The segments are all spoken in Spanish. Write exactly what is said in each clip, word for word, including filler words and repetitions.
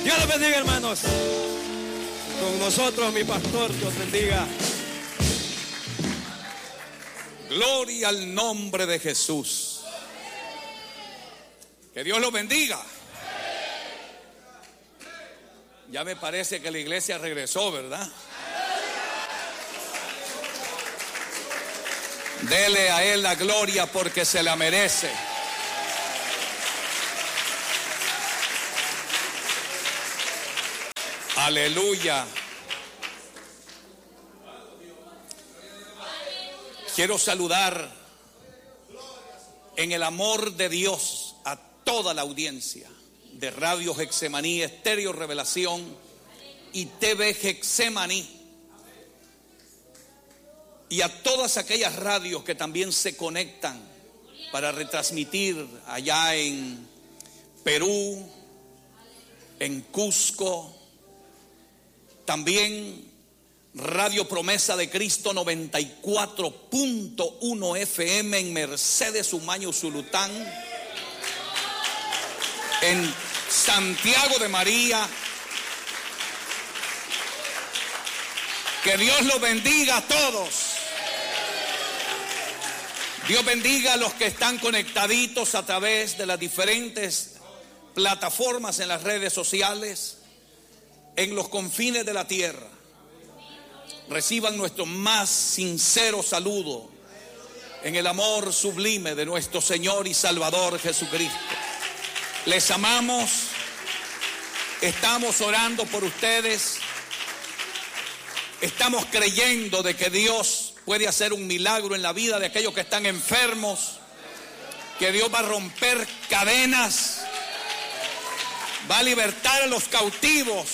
Dios los bendiga, hermanos. Con nosotros mi pastor, Dios bendiga. Gloria al nombre de Jesús. Que Dios los bendiga. Ya me parece que la iglesia regresó, ¿verdad? Dele a Él la gloria porque se la merece. Aleluya. Quiero saludar en el amor de Dios a toda la audiencia de Radio Getsemaní, Estéreo Revelación y T V Getsemaní, y a todas aquellas radios que también se conectan para retransmitir allá en Perú, en Cusco, también Radio Promesa de Cristo noventa y cuatro punto uno F M en Mercedes, Umaño, Usulután, en Santiago de María. Que Dios los bendiga a todos. Dios bendiga a los que están conectaditos a través de las diferentes plataformas en las redes sociales, en los confines de la tierra. Reciban nuestro más sincero saludo en el amor sublime de nuestro Señor y Salvador Jesucristo. Les amamos, estamos orando por ustedes, estamos creyendo de que Dios puede hacer un milagro en la vida de aquellos que están enfermos, que Dios va a romper cadenas, va a libertar a los cautivos.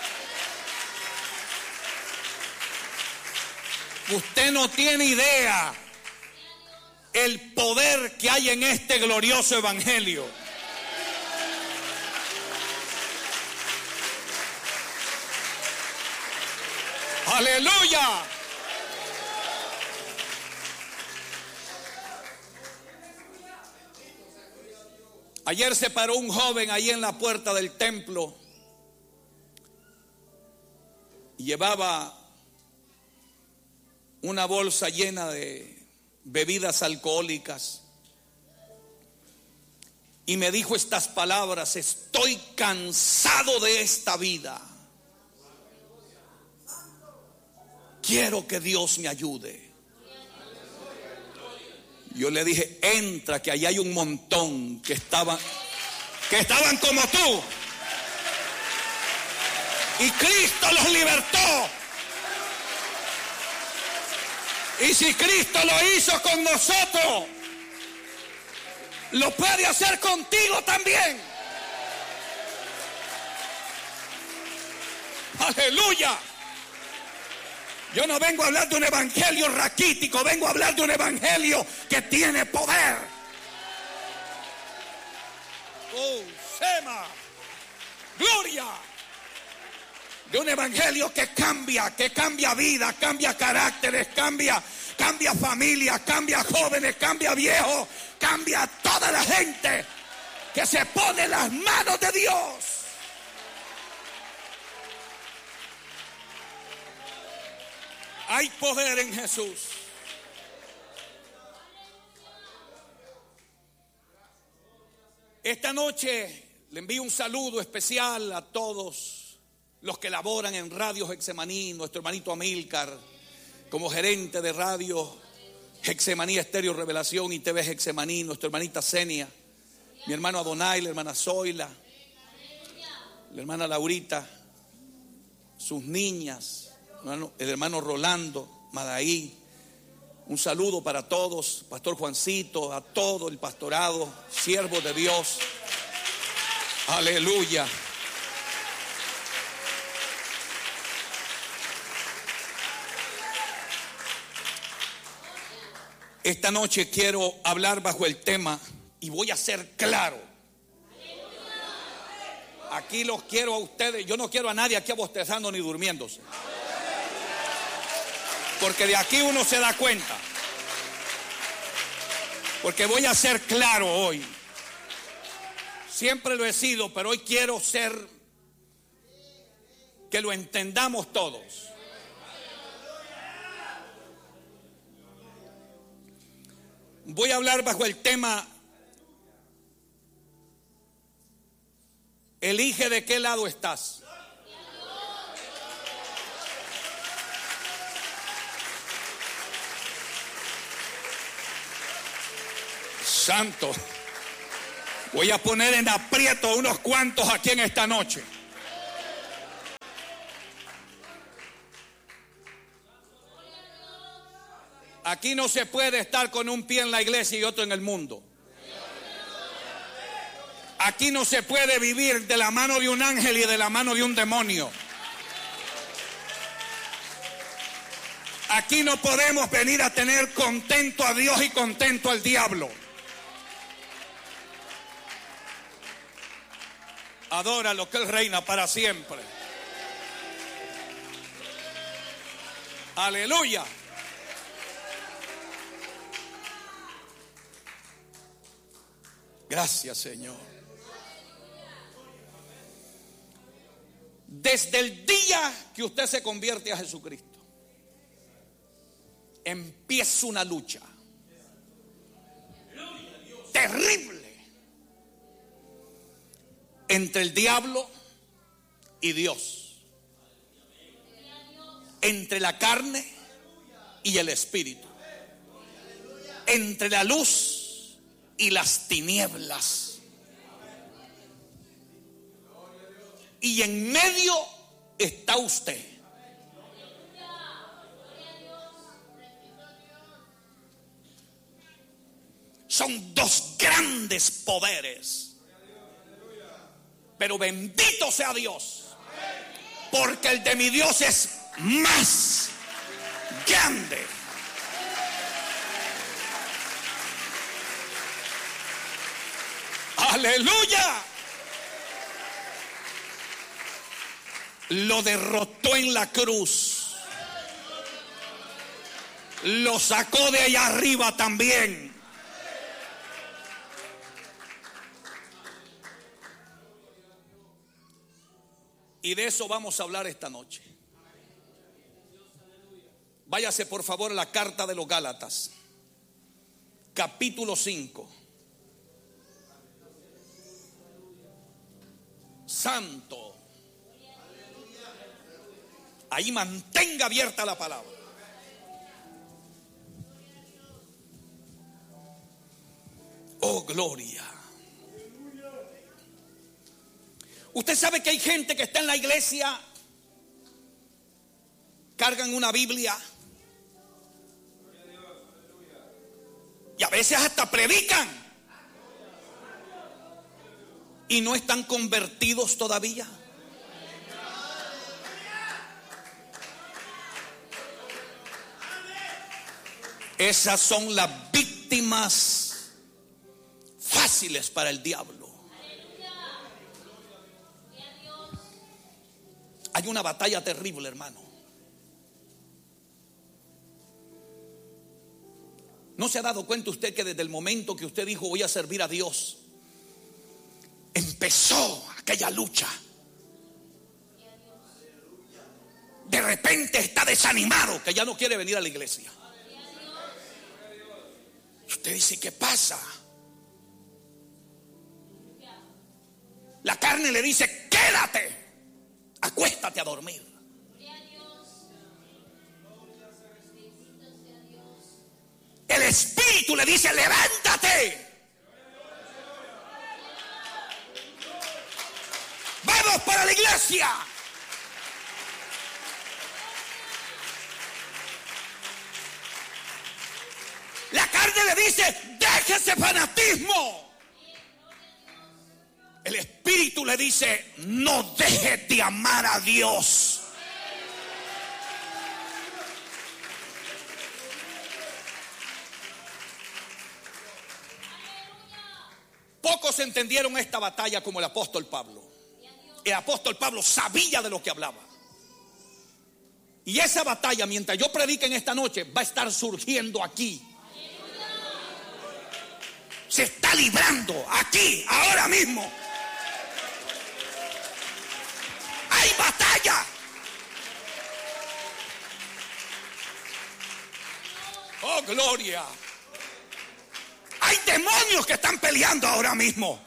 Usted no tiene idea el poder que hay en este glorioso evangelio. Aleluya. Ayer se paró un joven ahí en la puerta del templo y llevaba una bolsa llena de bebidas alcohólicas y me dijo estas palabras: estoy cansado de esta vida, quiero que Dios me ayude. Yo le dije: entra, que ahí hay un montón que estaban que estaban como tú y Cristo los libertó. Y si Cristo lo hizo con nosotros, lo puede hacer contigo también. Aleluya. Yo no vengo a hablar de un evangelio raquítico, vengo a hablar de un evangelio que tiene poder. Oh, Sema, gloria. De un evangelio que cambia, que cambia vida, cambia caracteres, cambia, cambia familia, cambia jóvenes, cambia viejos, cambia a toda la gente que se pone en las manos de Dios. Hay poder en Jesús. Esta noche le envío un saludo especial a todos los que laboran en Radio Getsemaní, nuestro hermanito Amílcar, como gerente de Radio Getsemaní, Estéreo Revelación y T V Getsemaní, nuestra hermanita Zenia, mi hermano Adonai, la hermana Zoila, la hermana Laurita, sus niñas, el hermano Rolando, Madaí. Un saludo para todos, Pastor Juancito, a todo el pastorado, siervos de Dios. Aleluya. Esta noche quiero hablar bajo el tema, y voy a ser claro. Aquí los quiero a ustedes. Yo no quiero a nadie aquí abostezando ni durmiéndose, porque de aquí uno se da cuenta. Porque voy a ser claro hoy. Siempre lo he sido, pero hoy quiero ser que lo entendamos todos. Voy a hablar bajo el tema: elige de qué lado estás. Santo, voy a poner en aprieto a unos cuantos aquí en esta noche. Aquí no se puede estar con un pie en la iglesia y otro en el mundo. Aquí no se puede vivir de la mano de un ángel y de la mano de un demonio. Aquí no podemos venir a tener contento a Dios y contento al diablo. Adora lo que Él reina para siempre. Aleluya. Gracias, Señor. Desde el día que usted se convierte a Jesucristo, empieza una lucha terrible entre el diablo y Dios, entre la carne y el espíritu, entre la luz y las tinieblas, y en medio está usted. Son dos grandes poderes. Pero bendito sea Dios, porque el de mi Dios es más grande. Aleluya. Lo derrotó en la cruz. Lo sacó de allá arriba también. Y de eso vamos a hablar esta noche. Váyase por favor a la carta de los Gálatas, capítulo cinco. Santo. Ahí mantenga abierta la palabra. Oh, gloria. Usted sabe que hay gente que está en la iglesia, cargan una Biblia y a veces hasta predican y no están convertidos todavía. Esas son las víctimas fáciles para el diablo. Hay una batalla terrible, hermano. ¿No se ha dado cuenta usted que desde el momento que usted dijo voy a servir a Dios, empezó aquella lucha? De repente está desanimado, que ya no quiere venir a la iglesia. Y usted dice, ¿qué pasa? La carne le dice, quédate, acuéstate a dormir. El espíritu le dice, levántate. Vamos para la iglesia. La carne le dice, deje ese fanatismo. El espíritu le dice, no dejes de amar a Dios. Pocos entendieron esta batalla como el apóstol Pablo. El apóstol Pablo sabía de lo que hablaba. Y esa batalla, mientras yo predique en esta noche, va a estar surgiendo aquí. Se está librando aquí, ahora mismo. Hay batalla. gloria. Hay demonios que están peleando ahora mismo.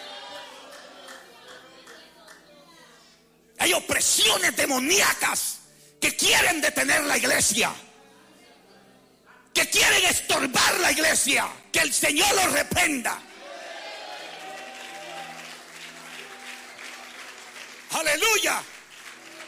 Hay opresiones demoníacas que quieren detener la iglesia, que quieren estorbar la iglesia. Que el Señor los reprenda. Aleluya.